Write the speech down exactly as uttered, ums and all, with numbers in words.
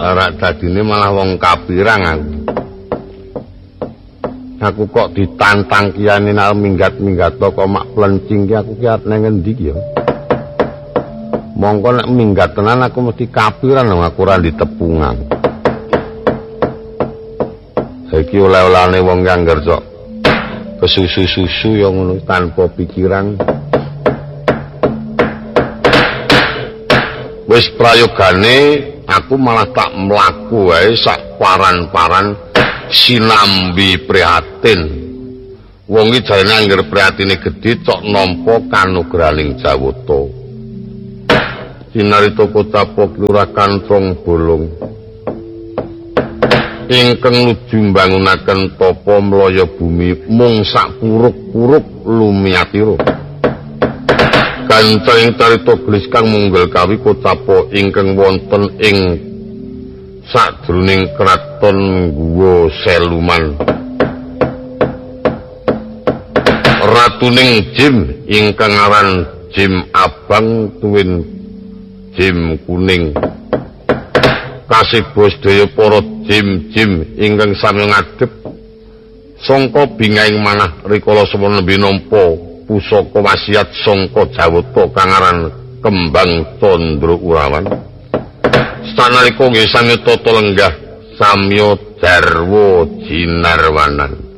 ora dadine malah wong kapirang aku. Aku kok ditantang kiyane nek minggat-minggat kok mak plencing ki aku ki arep nang endi ki ya. Mongko nek minggat tenan aku mesti kapiran wong aku ora ditepungan. Saiki oleh-olehane wong kang ngerso kesusu-susu ya ngono tanpa pikiran. Wis prayogane aku malah tak mlaku wae sak paran-paran sinambi prihatin. Wong iki jarene angger prihatine gedhe cok nampa kanugrahaning Jawata. Sinarita kota Kelurahan Kantrong Bolong ingkang nuju mbangunaken tapa mlaya bumi mung sak puruk-puruk lumiatira. Kancing carita gelis kang munggal kawi kotapa ingkang wonten ing sadruning kraton Guwa Seluman. Ratuning Jim ingkang aran Jim Abang tuwin Jim Kuning. Kasih sedaya para Jim-jim ingkang sami ngadhep sangka bingahing manah rikala semana nembe nampa pusaka wasiat sangka Jawata kang aran Kembang Candra Urawan. Sanalika nggih sami tata lenggah samya jarwa jinarwanan.